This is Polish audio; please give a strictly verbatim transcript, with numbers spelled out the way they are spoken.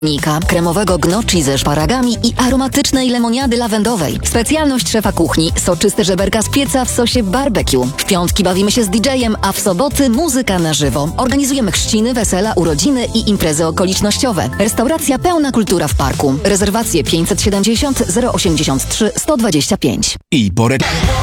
Nika, kremowego gnocchi ze szparagami i aromatycznej lemoniady lawendowej. Specjalność szefa kuchni, soczyste żeberka z pieca w sosie barbecue. W piątki bawimy się z didżejem, a w soboty muzyka na żywo. Organizujemy chrzciny, wesela, urodziny i imprezy okolicznościowe. Restauracja Pełna Kultura w parku. Rezerwacje pięćset siedemdziesiąt zero osiemdziesiąt trzy sto dwadzieścia pięć. I porę...